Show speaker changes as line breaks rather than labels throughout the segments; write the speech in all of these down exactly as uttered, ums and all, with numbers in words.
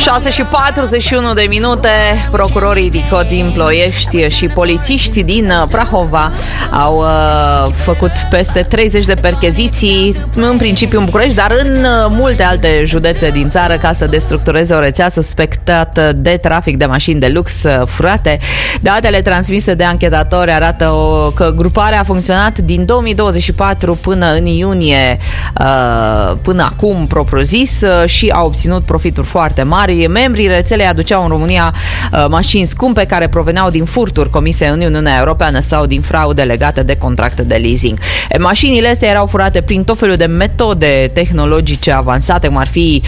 șase și patruzeci și unu de minute. Procurorii Dicot Ploiești și polițiști din Prahova au uh, făcut peste treizeci de percheziții, în principiu în București, dar în uh, multe alte județe din țară, ca să destructureze o rețea suspectată de trafic de mașini de lux uh, furate. Datele transmise de anchetatori arată o, că gruparea a funcționat din două mii douăzeci și patru până în iunie, uh, până acum propriu-zis, uh, și a obținut profituri foarte mari. Membrii rețelei aduceau în România uh, mașini scumpe care proveneau din furturi comise în Uniunea Europeană sau din fraude legate de contracte de leasing. E, mașinile astea erau furate prin tot felul de metode tehnologice avansate, cum ar fi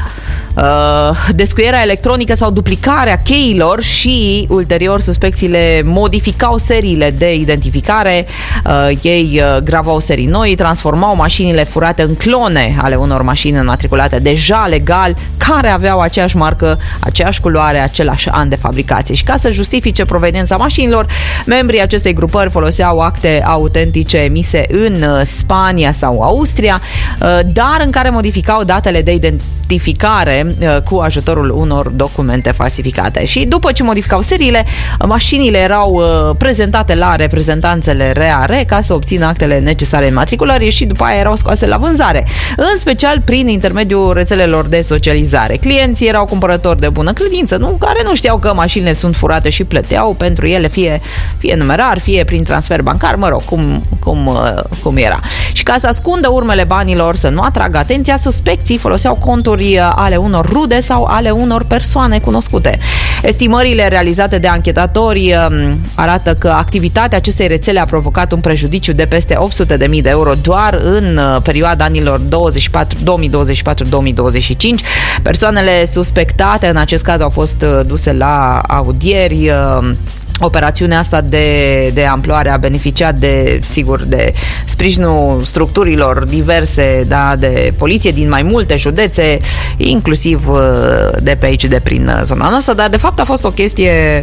Uh, descuierea electronică sau duplicarea cheilor, și ulterior suspecțiile modificau seriile de identificare. Uh, ei uh, gravau serii noi, transformau mașinile furate în clone ale unor mașini înmatriculate deja legal, care aveau aceeași marcă, aceeași culoare, același an de fabricație. Și ca să justifice proveniența mașinilor, membrii acestei grupări foloseau acte autentice emise în Spania sau Austria, uh, dar în care modificau datele de identificare cu ajutorul unor documente falsificate. Și după ce modificau seriile, mașinile erau prezentate la reprezentanțele R A R ca să obțină actele necesare înmatriculării și după aia erau scoase la vânzare, în special prin intermediul rețelelor de socializare. Clienții erau cumpărători de bună credință, nu, care nu știau că mașinile sunt furate și plăteau pentru ele fie, fie numerar, fie prin transfer bancar, mă rog, cum, cum, cum era. Și ca să ascundă urmele banilor, să nu atragă atenția, suspecții foloseau conturi ale unor rude sau ale unor persoane cunoscute. Estimările realizate de anchetatori arată că activitatea acestei rețele a provocat un prejudiciu de peste opt sute de mii de euro doar în perioada anilor douăzeci și patru, două mii douăzeci și patru două mii douăzeci și cinci. Persoanele suspectate în acest caz au fost duse la audieri. Operațiunea asta de, de amploare a beneficiat de, sigur, de sprijinul structurilor diverse, da, de poliție din mai multe județe, inclusiv de pe aici, de prin zona noastră, dar de fapt a fost o chestie,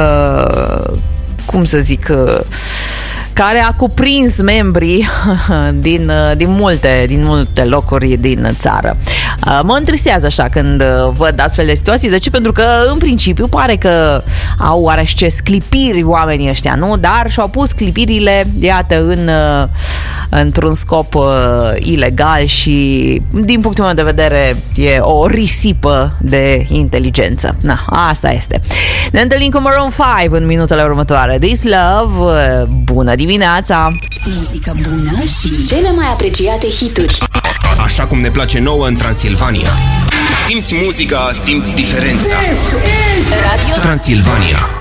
uh, cum să zic, uh, care a cuprins membrii din, din, multe, din multe locuri din țară. Mă întristează așa când văd astfel de situații. De ce? Pentru că în principiu pare că au oarește sclipiri oamenii ăștia, nu? Dar și-au pus clipirile, iată, în, într-un scop uh, ilegal și din punctul meu de vedere e o risipă de inteligență. Na, asta este. Ne întâlnim cu Maroon cinci în minutele următoare. This Love, bună dimineața!
Muzică bună și cele mai apreciate hituri.
Așa cum ne place nouă în Transilvania. Simți muzica, simți diferența. Radio Transilvania.